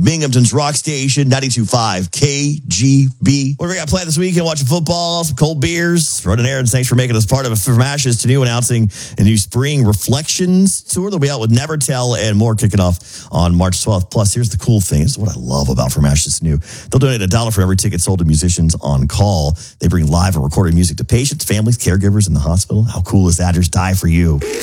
Binghamton's Rock Station, 92.5 KGB. What do we got planned this weekend? Watching football, some cold beers, running errands. Thanks for making us part of it. From Ashes to New, announcing a new Spring Reflections tour. They'll be out with Never Tell and more, kicking off on March 12th. Plus, here's the cool thing. This is what I love about From Ashes to New. They'll donate $1 for every ticket sold to musicians on call. They bring live and recorded music to patients, families, caregivers in the hospital. How cool is that? There's Die For You.